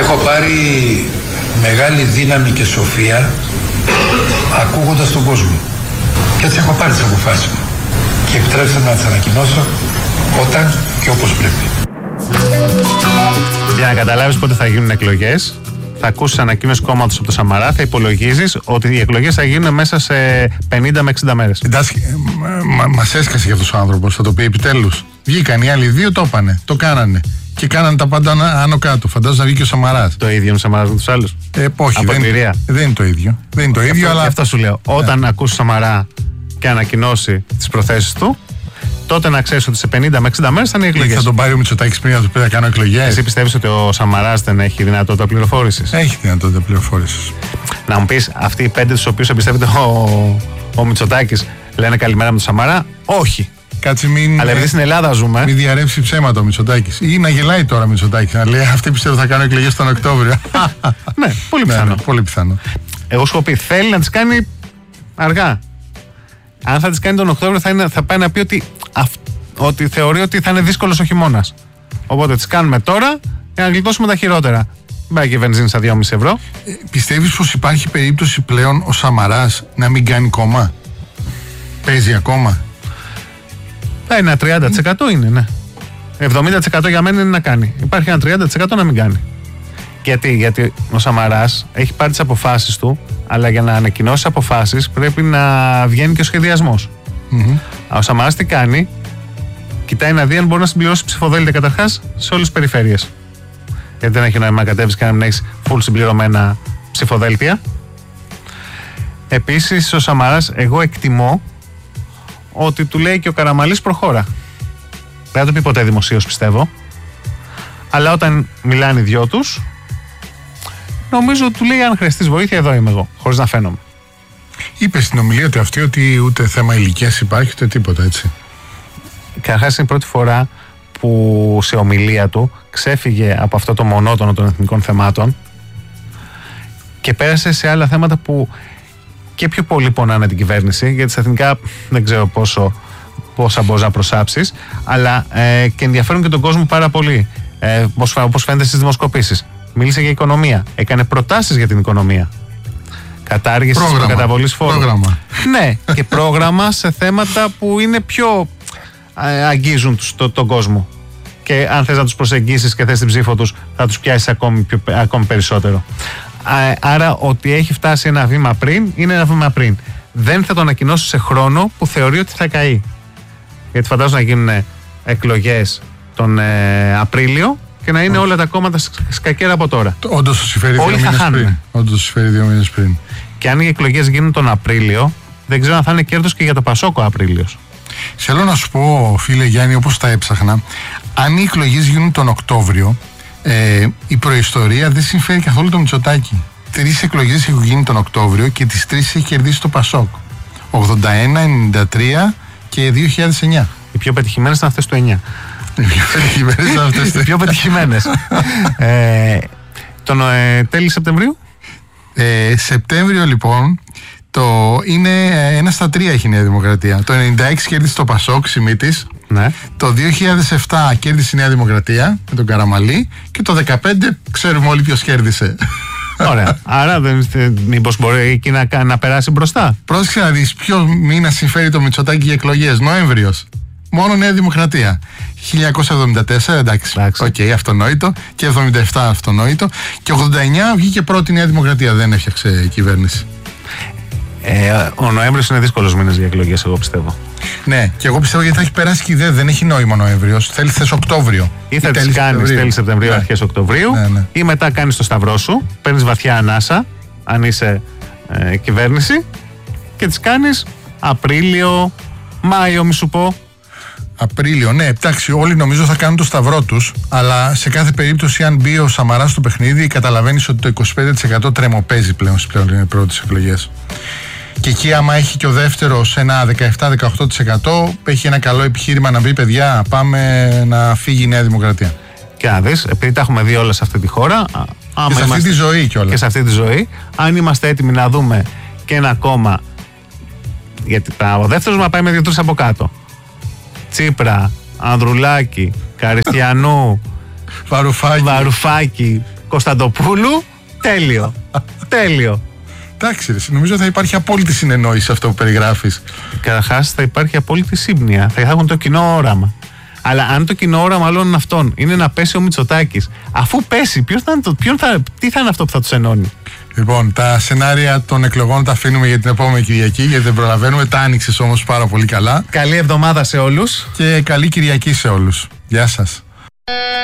Έχω πάρει μεγάλη δύναμη και σοφία ακούγοντας τον κόσμο. Και έτσι έχω πάρει τις αποφάσεις μου. Και επιτρέψτε να τις ανακοινώσω όταν και όπως πρέπει. Για να καταλάβεις πότε θα γίνουν εκλογές, θα ακούσεις ανακοίνωση κόμματος από το Σαμαρά, θα υπολογίζεις ότι οι εκλογές θα γίνουν μέσα σε 50 με 60 μέρες. Εντάξει, μας έσκασε για αυτός ο άνθρωπος, θα το πει επιτέλους. Βγήκαν οι άλλοι δύο, το είπανε, το κάνανε. Και κάνανε τα πάντα άνω κάτω. Φαντάζομαι να βγει και ο Σαμαράς. Το ίδιο με Σαμαράς με τους άλλους. Όχι, δεν είναι το ίδιο. Δεν είναι το ίδιο, αλλά. Αυτό σου λέω. Όταν ακούσει Σαμαρά και ανακοινώσει τις προθέσεις του, τότε να ξέρεις ότι σε 50 με 60 μέρες θα είναι οι εκλογές. Θα τον πάρει ο Μητσοτάκης πριν να του πει να κάνω εκλογές. Εσύ πιστεύεις ότι ο Σαμαράς δεν έχει δυνατότητα πληροφόρησης? Έχει δυνατότητα πληροφόρησης. Να μου πεις, αυτοί οι 5 τους οποίους εμπιστεύεται ο Μητσοτάκης λένε καλημέρα με τον Σαμαρά? Όχι. Κάτσε μην. Αλλά επειδή στην Ελλάδα ζούμε. Μην διαρρεύσει ψέματα ο Μητσοτάκης. Ή να γελάει τώρα ο Μητσοτάκης. Να λέει αυτοί πιστεύω θα κάνουν εκλογές τον Οκτώβριο. Ναι, πολύ πιθανό. Ναι, πολύ πιθανό. Εγώ σου έχω πει, θέλει να τις κάνει αργά. Αν θα τις κάνει τον Οκτώβριο, θα πάει να πει ότι θεωρεί ότι θα είναι δύσκολος ο χειμώνας. Οπότε τις κάνουμε τώρα για να γλιτώσουμε τα χειρότερα. Πάει και η βενζίνη στα 2,5 ευρώ. Πιστεύεις πως υπάρχει περίπτωση πλέον ο Σαμαράς να μην κάνει κόμμα? Παίζει ακόμα? Ένα 30% είναι, ναι. 70% για μένα είναι να κάνει. Υπάρχει ένα 30% να μην κάνει. Γιατί ο Σαμαράς έχει πάρει τις αποφάσεις του, αλλά για να ανακοινώσει αποφάσεις πρέπει να βγαίνει και ο σχεδιασμός. Ο Σαμαράς τι κάνει? Κοιτάει να δει αν μπορεί να συμπληρώσει ψηφοδέλτια καταρχάς σε όλες τις περιφέρειες. Γιατί δεν έχει νόημα να κατέβεις και να μην έχεις full συμπληρωμένα ψηφοδέλτια. Επίσης ο Σαμαράς, εγώ εκτιμώ ότι του λέει και ο Καραμανλής προχώρα. Δεν θα το πει ποτέ δημοσίως, πιστεύω. Αλλά όταν μιλάνε οι δυο τους, νομίζω του λέει αν χρειαστείς βοήθεια, εδώ είμαι εγώ, χωρίς να φαίνομαι. Είπε στην ομιλία του αυτή ότι ούτε θέμα ηλικίας υπάρχει, ούτε τίποτα, έτσι. Καταρχάς είναι η πρώτη φορά που σε ομιλία του ξέφυγε από αυτό το μονότονο των εθνικών θεμάτων και πέρασε σε άλλα θέματα που και πιο πολύ πονάνε την κυβέρνηση, γιατί στα εθνικά δεν ξέρω πόσα μπορείς να προσάψεις, αλλά και ενδιαφέρουν και τον κόσμο πάρα πολύ. Όπως φαίνεται στις δημοσκοπήσεις. Μίλησε για οικονομία. Έκανε προτάσεις για την οικονομία. Κατάργηση της προκαταβολής φόρου. Πρόγραμμα. Ναι, και πρόγραμμα σε θέματα που είναι πιο αγγίζουν τον κόσμο. Και αν θες να τους προσεγγίσεις και θες την ψήφο τους, θα τους πιάσεις ακόμη περισσότερο. Άρα ότι έχει φτάσει ένα βήμα πριν, είναι ένα βήμα πριν. Δεν θα το ανακοινώσει σε χρόνο που θεωρεί ότι θα καεί. Γιατί φαντάζομαι να γίνουν εκλογές τον Απρίλιο και να είναι όλα τα κόμματα σκακέρα από τώρα. Όντως το συμφέρει 2 μήνες πριν. Και αν οι εκλογές γίνουν τον Απρίλιο, δεν ξέρω αν θα είναι κέρδος και για το Πασόκο Απρίλιος. Θέλω να σου πω, φίλε Γιάννη, όπως τα έψαχνα, αν οι εκλογές γίνουν τον Οκτώβριο, η προϊστορία δεν συμφέρει καθόλου το Μητσοτάκη. 3 εκλογές έχουν γίνει τον Οκτώβριο και τις 3 έχει κερδίσει το Πασόκ. 81, 93 και 2009. Οι πιο πετυχημένες ήταν αυτές του 9. Οι πιο πετυχημένες. Τον τέλη Σεπτεμβρίου. Σεπτέμβριο λοιπόν, είναι 1 στα 3 έχει η Νέα Δημοκρατία. Το 96 κέρδισε το Πασόκ, Σιμίτης. Ναι. Το 2007 κέρδισε η Νέα Δημοκρατία με τον Καραμανλή. Και το 2015 ξέρουμε όλοι ποιος κέρδισε. Ωραία. Άρα μήπως μπορεί εκεί να περάσει μπροστά? Πρόσεξε να δεις ποιο μήνα συμφέρει το Μητσοτάκη για εκλογές. Νοέμβριος. Μόνο Νέα Δημοκρατία. 1974, εντάξει. Οκ, αυτονόητο. Και 77 αυτονόητο. Και 89 βγήκε πρώτη Νέα Δημοκρατία. Δεν έφτιαξε κυβέρνηση. Ο Νοέμβριος είναι δύσκολος μήνας για εκλογές, εγώ πιστεύω. Ναι, και εγώ πιστεύω γιατί θα έχει περάσει και δεν έχει νόημα Νοέμβριος. Θέλει θες Οκτώβριο. Ή θα τις κάνεις τέλη Σεπτεμβρίου, αρχές Οκτωβρίου, ή μετά κάνεις το σταυρό σου, παίρνεις βαθιά ανάσα, αν είσαι κυβέρνηση, και τις κάνεις Απρίλιο, Μάιο, μη σου πω. Απρίλιο, ναι, εντάξει, όλοι νομίζω θα κάνουν το σταυρό τους, αλλά σε κάθε περίπτωση, αν μπει ο Σαμαράς στο παιχνίδι, καταλαβαίνεις ότι το 25% τρεμοπαίζει πλέον στις πρώτες εκλογές. Και εκεί, άμα έχει και ο δεύτερος ένα 17-18%, έχει ένα καλό επιχείρημα να πει: παιδιά, πάμε να φύγει η Νέα Δημοκρατία. Και να δεις, επειδή τα έχουμε δει όλα σε αυτή τη χώρα, και σε αυτή τη ζωή κιόλας. Και σε αυτή τη ζωή, αν είμαστε έτοιμοι να δούμε και ένα κόμμα. Γιατί ο δεύτερος μα πάει με 2-3 από κάτω. Τσίπρα, Ανδρουλάκη, Καριστιανού, Βαρουφάκη, Κωνσταντοπούλου, τέλειο. Τέλειο. Εντάξει, νομίζω θα υπάρχει απόλυτη συνεννόηση σε αυτό που περιγράφεις. Καταρχάς θα υπάρχει απόλυτη σύμπνοια. Θα έχουν το κοινό όραμα. Αλλά αν το κοινό όραμα όλων αυτών είναι να πέσει ο Μητσοτάκης, αφού πέσει, τι θα είναι αυτό που θα τους ενώνει? Λοιπόν, τα σενάρια των εκλογών τα αφήνουμε για την επόμενη Κυριακή, γιατί δεν προλαβαίνουμε. Τα άνοιξες όμως πάρα πολύ καλά. Καλή εβδομάδα σε όλους. Και καλή Κυριακή σε όλους. Γεια σας.